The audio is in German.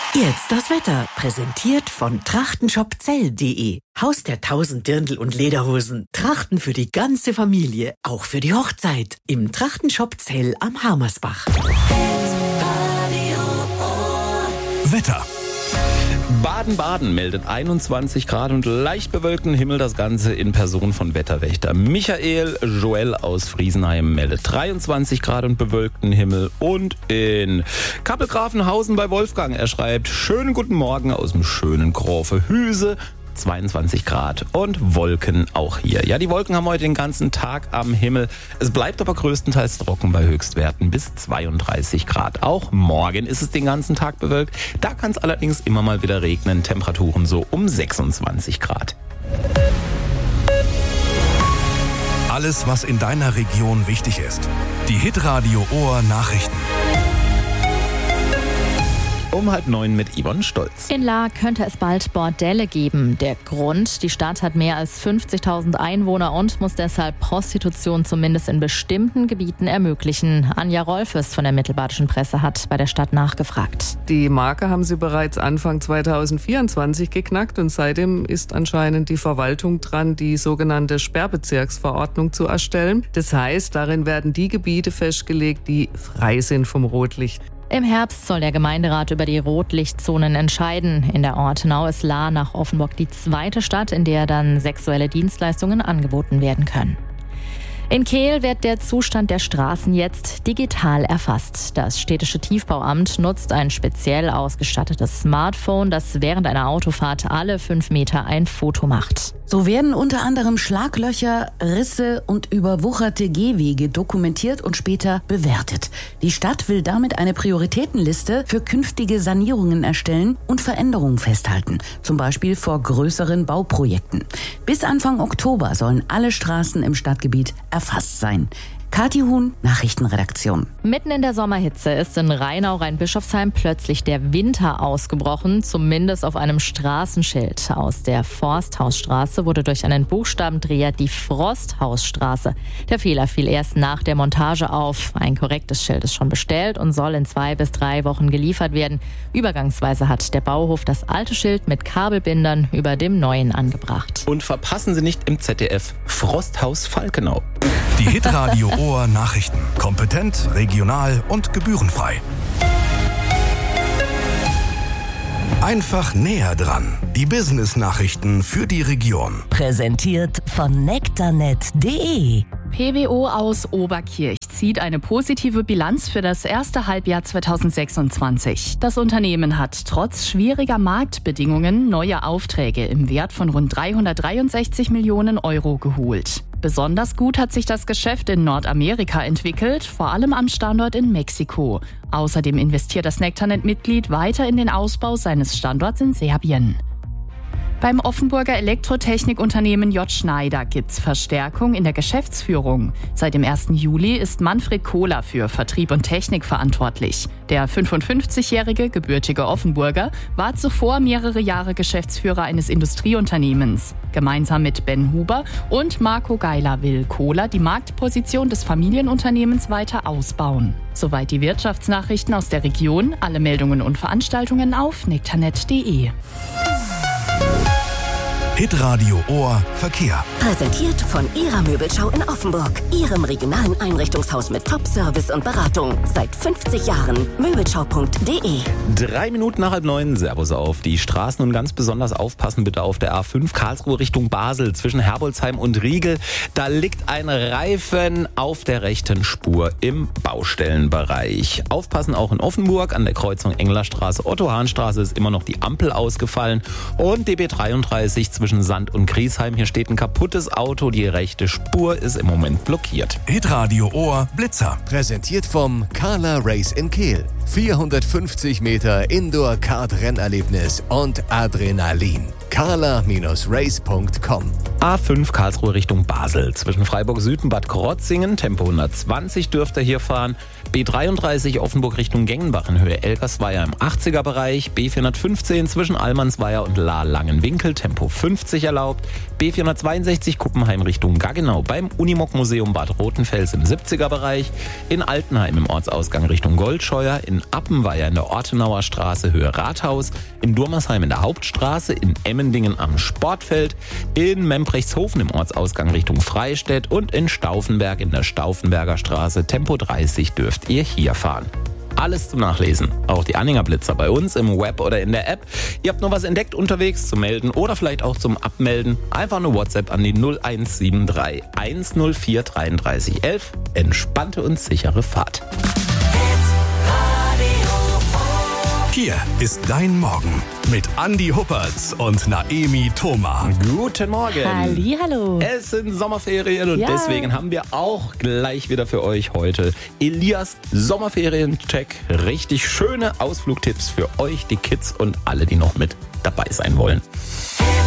Jetzt das Wetter, präsentiert von trachtenshopzell.de. Haus der 1000 Dirndl und Lederhosen. Trachten für die ganze Familie, auch für die Hochzeit. Im Trachtenshop Zell am Harmersbach. Wetter. Baden-Baden meldet 21 Grad und leicht bewölkten Himmel, das Ganze in Person von Wetterwächter Michael Joel aus Friesenheim meldet 23 Grad und bewölkten Himmel. Und in Kappelgrafenhausen bei Wolfgang, er schreibt, schönen guten Morgen aus dem schönen Grafenhüse. 22 Grad und Wolken auch hier. Ja, die Wolken haben heute den ganzen Tag am Himmel. Es bleibt aber größtenteils trocken bei Höchstwerten bis 32 Grad. Auch morgen ist es den ganzen Tag bewölkt. Da kann es allerdings immer mal wieder regnen. Temperaturen so um 26 Grad. Alles, was in deiner Region wichtig ist. Die Hitradio Ohr Nachrichten. Um 8:30 mit Yvonne Stolz. In Lahr könnte es bald Bordelle geben. Der Grund, die Stadt hat mehr als 50.000 Einwohner und muss deshalb Prostitution zumindest in bestimmten Gebieten ermöglichen. Anja Rolfes von der Mittelbadischen Presse hat bei der Stadt nachgefragt. Die Marke haben sie bereits Anfang 2024 geknackt und seitdem ist anscheinend die Verwaltung dran, die sogenannte Sperrbezirksverordnung zu erstellen. Das heißt, darin werden die Gebiete festgelegt, die frei sind vom Rotlicht. Im Herbst soll der Gemeinderat über die Rotlichtzonen entscheiden. In der Ortenau ist Lahr nach Offenburg die zweite Stadt, in der dann sexuelle Dienstleistungen angeboten werden können. In Kehl wird der Zustand der Straßen jetzt digital erfasst. Das städtische Tiefbauamt nutzt ein speziell ausgestattetes Smartphone, das während einer Autofahrt alle 5 Meter ein Foto macht. So werden unter anderem Schlaglöcher, Risse und überwucherte Gehwege dokumentiert und später bewertet. Die Stadt will damit eine Prioritätenliste für künftige Sanierungen erstellen und Veränderungen festhalten, zum Beispiel vor größeren Bauprojekten. Bis Anfang Oktober sollen alle Straßen im Stadtgebiet erfasst sein. Kathi Huhn, Nachrichtenredaktion. Mitten in der Sommerhitze ist in Rheinau-Rheinbischofsheim plötzlich der Winter ausgebrochen, zumindest auf einem Straßenschild. Aus der Forsthausstraße wurde durch einen Buchstabendreher die Frosthausstraße. Der Fehler fiel erst nach der Montage auf. Ein korrektes Schild ist schon bestellt und soll in 2 bis 3 Wochen geliefert werden. Übergangsweise hat der Bauhof das alte Schild mit Kabelbindern über dem neuen angebracht. Und verpassen Sie nicht im ZDF Frosthaus Falkenau. Die Hitradio Ohr Nachrichten. Kompetent, regional und gebührenfrei. Einfach näher dran. Die Business-Nachrichten für die Region. Präsentiert von nektarnet.de. PWO aus Oberkirch zieht eine positive Bilanz für das erste Halbjahr 2026. Das Unternehmen hat trotz schwieriger Marktbedingungen neue Aufträge im Wert von rund 363 Millionen Euro geholt. Besonders gut hat sich das Geschäft in Nordamerika entwickelt, vor allem am Standort in Mexiko. Außerdem investiert das Nektarnet-Mitglied weiter in den Ausbau seines Standorts in Serbien. Beim Offenburger Elektrotechnikunternehmen J. Schneider gibt's Verstärkung in der Geschäftsführung. Seit dem 1. Juli ist Manfred Kohler für Vertrieb und Technik verantwortlich. Der 55-jährige gebürtige Offenburger war zuvor mehrere Jahre Geschäftsführer eines Industrieunternehmens. Gemeinsam mit Ben Huber und Marco Geiler will Kohler die Marktposition des Familienunternehmens weiter ausbauen. Soweit die Wirtschaftsnachrichten aus der Region. Alle Meldungen und Veranstaltungen auf nektarnet.de. Hitradio Ohr Verkehr. Präsentiert von Ihrer Möbelschau in Offenburg. Ihrem regionalen Einrichtungshaus mit Top-Service und Beratung. Seit 50 Jahren. Möbelschau.de. 3 Minuten nach 8:30. Servus auf die Straßen und ganz besonders aufpassen bitte auf der A5 Karlsruhe Richtung Basel zwischen Herbolzheim und Riegel. Da liegt ein Reifen auf der rechten Spur im Baustellenbereich. Aufpassen auch in Offenburg an der Kreuzung Englerstraße, Otto-Hahn-Straße ist immer noch die Ampel ausgefallen und DB 33 zwischen Sand und Griesheim. Hier steht ein kaputtes Auto, die rechte Spur ist im Moment blockiert. Hitradio Ohr Blitzer. Präsentiert vom Carla Race in Kehl. 450 Meter Indoor-Kart-Rennerlebnis und Adrenalin. carla-race.com. A5 Karlsruhe Richtung Basel. Zwischen Freiburg Süd und Bad Krotzingen. Tempo 120 dürft ihr hier fahren. B33 Offenburg Richtung Gengenbach in Höhe Elgersweier im 80er-Bereich. B415 zwischen Almansweier und La-Langenwinkel. Tempo 50 erlaubt. B462 Kuppenheim Richtung Gaggenau beim Unimog-Museum Bad Rotenfels im 70er-Bereich. In Altenheim im Ortsausgang Richtung Goldscheuer. In Appenweier in der Ortenauer Straße Höhe Rathaus. In Durmersheim in der Hauptstraße. In Emmendingen am Sportfeld. In Memprechtshofen im Ortsausgang Richtung Freistädt. Und in Stauffenberg in der Stauffenberger Straße. Tempo 30 dürft ihr hier fahren. Alles zum Nachlesen. Auch die Anhängerblitzer bei uns im Web oder in der App. Ihr habt noch was entdeckt unterwegs zum Melden oder vielleicht auch zum Abmelden. Einfach eine WhatsApp an die 0173 104 33 11. Entspannte und sichere Fahrt. Hier ist dein Morgen mit Andi Huppertz und Naemi Thoma. Guten Morgen. Hallihallo. Es sind Sommerferien und Ja. deswegen haben wir auch gleich wieder für euch heute Elias Sommerferien-Check. Richtig schöne Ausflugtipps für euch, die Kids und alle, die noch mit dabei sein wollen.